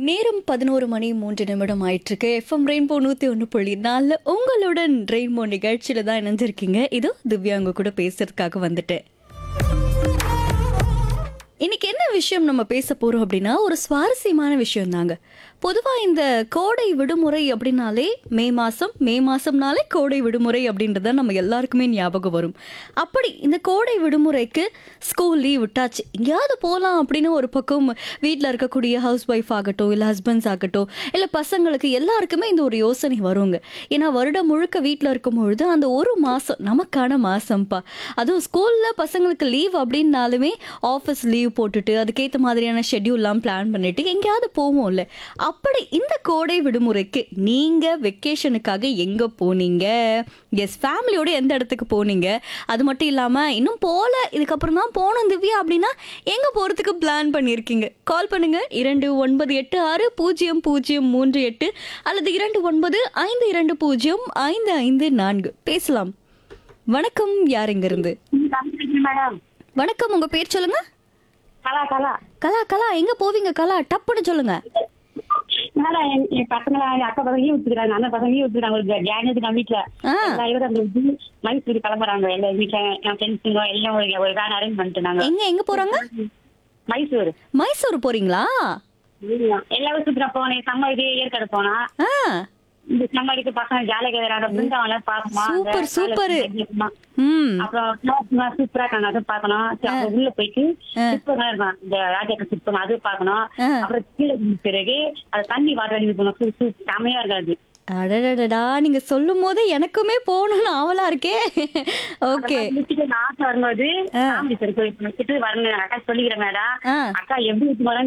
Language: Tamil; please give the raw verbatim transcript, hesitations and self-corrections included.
நேரம் பதினோரு மணி மூன்று நிமிடம் ஆயிட்டிருக்கு. எஃப்எம் ரெயின்போ நூற்றி ஒன்று புள்ளி நாலு உங்களுடன் ரெயின்போ நிகழ்ச்சியில் தான் இணைஞ்சிருக்கீங்க. இது திவ்யா உங்க கூட பேசுறதுக்காக வந்துட்டேன். இன்னைக்கு என்ன விஷயம் நம்ம பேச போறோம் அப்படின்னா, ஒரு சுவாரஸ்யமான விஷயம் தாங்க. பொதுவாக இந்த கோடை விடுமுறை அப்படின்னாலே மே மாதம் மே மாதம்னாலே கோடை விடுமுறை அப்படின்றத நம்ம எல்லாருக்குமே ஞாபகம் வரும். அப்படி இந்த கோடை விடுமுறைக்கு ஸ்கூல் லீவ் விட்டாச்சு, எங்கேயாவது போகலாம் அப்படின்னு ஒரு பக்கம் வீட்டில் இருக்கக்கூடிய ஹவுஸ் ஒய்ஃப் ஆகட்டும், இல்லை ஹஸ்பண்ட்ஸ் ஆகட்டும், இல்லை பசங்களுக்கு எல்லாருக்குமே இந்த ஒரு யோசனை வருங்க. ஏன்னா வருடம் முழுக்க வீட்டில் இருக்கும் பொழுது அந்த ஒரு மாதம் நமக்கான மாதம்ப்பா. அதுவும் ஸ்கூலில் பசங்களுக்கு லீவ் அப்படின்னாலுமே ஆஃபீஸ் லீவ் போட்டுட்டு அதுக்கேற்ற மாதிரியான ஷெட்யூல்லாம் பிளான் பண்ணிட்டு எங்கேயாவது போவோம்ல. அப்படி இந்த கோடை விடுமுறைக்கு நீங்க வெக்கேஷனுக்காக எங்க போனீங்க? எஸ், ஃபேமிலியோட எந்த இடத்துக்கு போனீங்க? அது மட்டும் இல்லாம இன்னும் போல, இதுக்கப்புறம் தான் போகணும் திவ்யா அப்படின்னா எங்க போறதுக்கு பிளான் பண்ணியிருக்கீங்க? கால் பண்ணுங்க இரண்டு ஒன்பது எட்டு ஆறு பூஜ்ஜியம் பூஜ்ஜியம் மூன்று எட்டு அல்லது இரண்டு ஒன்பது ஐந்து இரண்டு பூஜ்ஜியம் ஐந்து ஐந்து நான்கு. பேசலாம். வணக்கம், யார் எங்க இருந்து? மேடம், வணக்கம், உங்க பேர் சொல்லுங்க. கலா கலா கலா கலா எங்க போவீங்க கலா? டப்புன்னு சொல்லுங்க. மேடம், என் என் பசங்க அக்கா பசங்க லீவ் விட்டுக்கிறாங்க, அண்ணன் பசங்க லீவ் விட்டுக்கிறாங்க. ஒரு கேங் நம்ம வீட்டுல ஆ. எல்லாரும் அந்த இது மைசூர் கிளம்புறாங்க. எல்லா வீட்டுல என் ஃப்ரெண்ட்ஸுங்க எல்லாம் ஒரு ஒரு வேன் அரேஞ்ச் பண்ணிட்டு நாங்க எங்க எங்க போறாங்க? மைசூர் மைசூர் போறீங்களா? எல்லாரும் சுற்றுலா போனேன். சம்ம இது ஏற்காடு போனா ஆ, இந்த சம்மருக்கு பசங்க ஜாலியாக இருக்கிறாங்க. பிருந்தாவெல்லாம் பார்க்கணும். Super, super. ம். அப்புறம் சூப்பரா இருக்காங்க, அதை பார்க்கணும். சரி, அப்புறம் உள்ள போயிட்டு சிற்பங்கள் இருக்கும், இந்த ராஜாக்கள் சிற்பம் அது பார்க்கணும். அப்புறம் கீழே விழுந்த பிறகு அது தண்ணி வாட்டர் இது பண்ணணும். செமையா இருக்காது. அடடடடா, நீங்க சொல்லும் போது எனக்குமே போகணும்னு ஆவலா இருக்கே. ஓகே. ஆசை வரும்போது சாமி கோயில் வரணும். அக்கா சொல்லிக்கிறேன் மேடம். ஆ. அக்கா எப்படி வரேன்